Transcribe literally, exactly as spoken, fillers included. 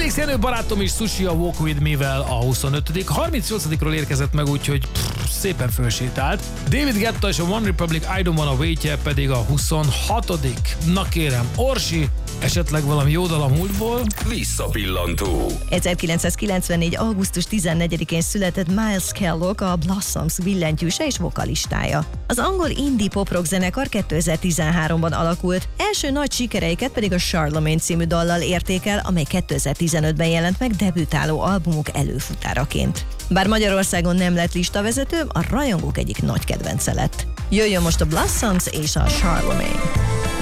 Félix Jenő barátom is Sushi a Walk With Me-vel a huszonötödik harmincnyolcadikról érkezett meg, úgyhogy pff, szépen fölsétált. David Guetta és a One Republic I Don't Wanna Wait-je pedig a huszonhatodik Na kérem, Orsi, esetleg valami jó dal a múltból? Visszapillantó. ezerkilencszázkilencvennégy. augusztus tizennegyedikén született Miles Kellogg, a Blossoms billentyűse és vokalistája. Az angol indie pop-rock zenekar kétezer-tizenháromban alakult, első nagy sikereiket pedig a Charlemagne című dallal érték el, amely kétezer-tizenötben jelent meg debütáló albumuk előfutáraként. Bár Magyarországon nem lett listavezető, a rajongók egyik nagy kedvence lett. Jöjjön most a Blossoms és a Charlemagne.